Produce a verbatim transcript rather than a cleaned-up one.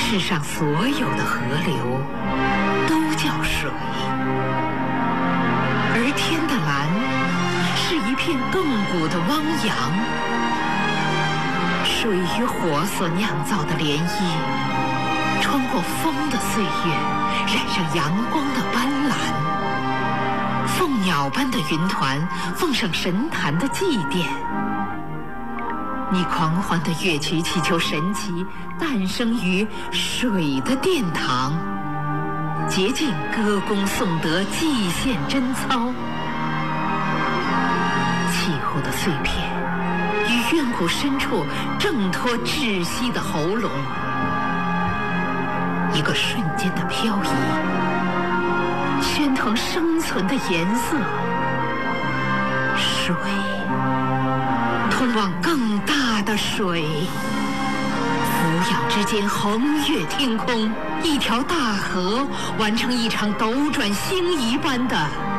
世上所有的河流都叫水，而天的蓝是一片亘古的汪洋。水与火所酿造的涟漪，穿过风的岁月，染上阳光的斑斓。凤鸟般的云团，奉上神坛的祭奠。你狂欢的乐曲祈求神奇诞生于水的殿堂，洁净歌功颂德，祭献贞操。气候的碎片于远古深处挣脱窒息的喉咙，一个瞬间的漂移，喧腾生存的颜色。水通往更大的水，俯仰之间横越天空，一条大河完成一场斗转星移般的